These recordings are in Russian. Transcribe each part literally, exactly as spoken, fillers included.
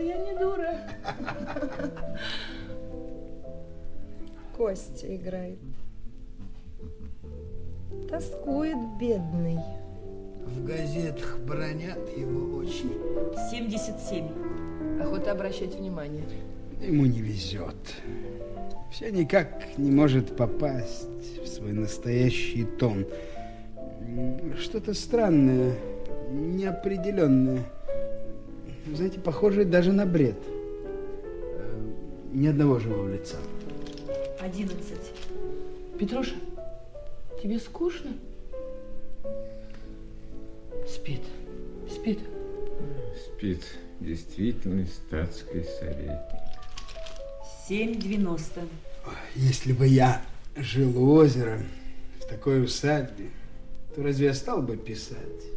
что я не дура. Костя играет. Тоскует, бедный. В газетах бронят его очень. семьдесят семь. Охота обращать внимание. Ему не везет. Все никак не может попасть в свой настоящий тон. Что-то странное, неопределенное. Знаете, похоже даже на бред. Ни одного живого лица. Одиннадцать. Петруша, тебе скучно? Спит. Спит. Спит действительный статский советник. Семь девяносто. Если бы я жил у озера, в такой усадьбе, то разве я стал бы писать?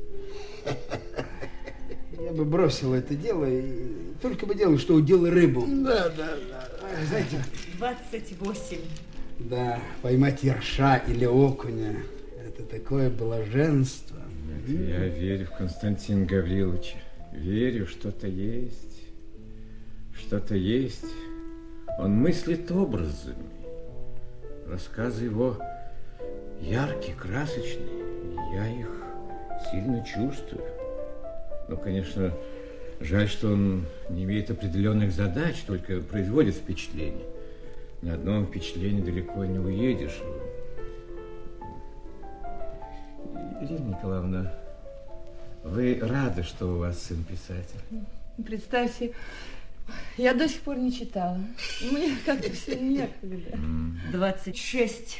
Я бы бросил это дело и только бы делал, что удил рыбу. Да, да, да. Знаете? Двадцать восемь. Да, поймать ерша или окуня – это такое блаженство. Это я верю в Константина Гавриловича. Верю, что-то есть. Что-то есть. Он мыслит образами. Рассказы его яркие, красочные. Я их сильно чувствую. Ну, конечно, жаль, что он не имеет определенных задач, только производит впечатление. На одном впечатлении далеко не уедешь. Ирина Николаевна, вы рады, что у вас сын писатель? Представьте, я до сих пор не читала. Мне как-то все некогда. Двадцать шесть.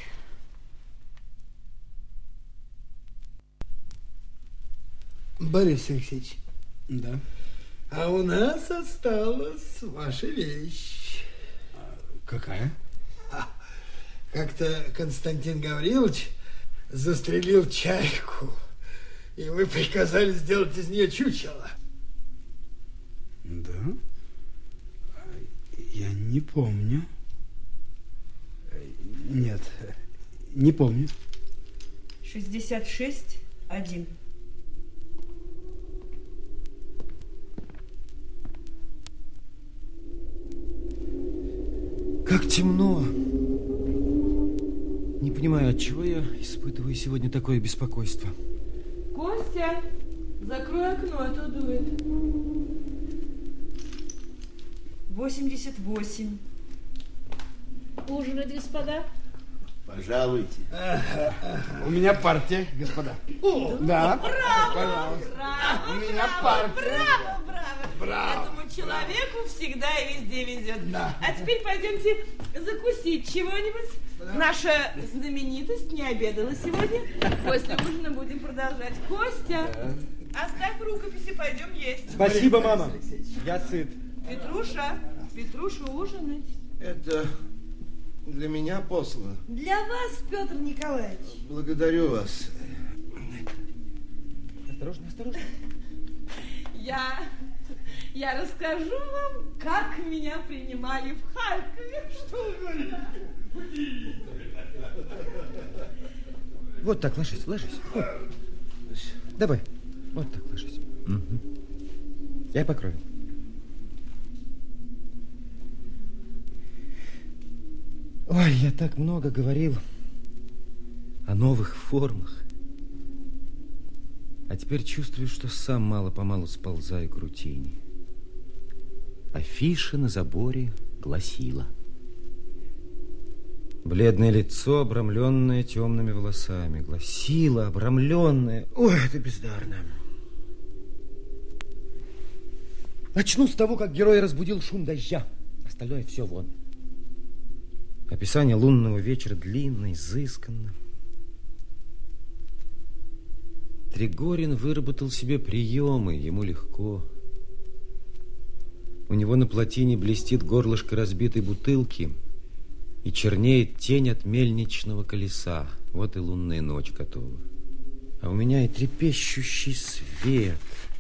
Борис Алексеевич. Да. А у нас осталась ваша вещь. Какая? Как-то Константин Гаврилович застрелил чайку, и вы приказали сделать из нее чучело. Да? Я не помню. Нет, не помню. Шестьдесят шесть, один. Как темно. Не понимаю, от чего я испытываю сегодня такое беспокойство. Костя, закрой окно, а то дует. Восемьдесят восемь. Ужинать, господа? Пожалуйте. У меня партия, господа. О, да. Браво, Пожалуйста. браво, У меня браво, партия. браво, браво. Браво. Этому человеку всегда и везде везет. Да. А теперь пойдемте закусить чего-нибудь. Наша знаменитость не обедала сегодня. После ужина будем продолжать. Костя, да. Оставь рукописи, пойдем есть. Спасибо, мама. Я сыт. Петруша, Петруша, ужинать. Это для меня послано. Для вас, Петр Николаевич. Благодарю вас. Осторожно, осторожно. Я, я расскажу вам, как меня принимали в Харькове. Что вы говорите? Вот так, ложись, ложись. Вот. Давай, вот так ложись. Угу. Я покрою. Ой, я так много говорил о новых формах. А теперь чувствую, что сам мало-помалу сползаю к рутине. Афиша на заборе гласила: бледное лицо, обрамленное темными волосами. Гласила, обрамленное. Ой, это бездарно. Начну с того, как герой разбудил шум дождя. Остальное все вон. Описание лунного вечера длинно, изысканно. Тригорин выработал себе приемы, ему легко. У него на плотине блестит горлышко разбитой бутылки и чернеет тень от мельничного колеса. Вот и лунная ночь готова. А у меня и трепещущий свет,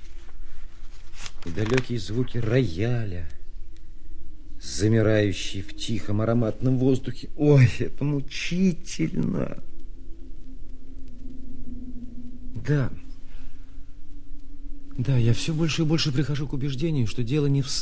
и далекие звуки рояля, замирающие в тихом ароматном воздухе. Ой, это мучительно. Да, да, я все больше и больше прихожу к убеждению, что дело не в